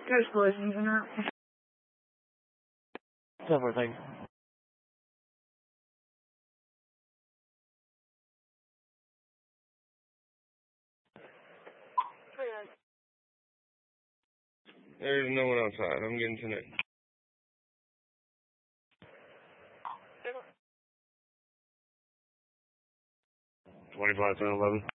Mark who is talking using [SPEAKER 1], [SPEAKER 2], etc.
[SPEAKER 1] Congratulations on that.
[SPEAKER 2] Several things.
[SPEAKER 3] There's no one outside. I'm getting tonight. 25 to 11.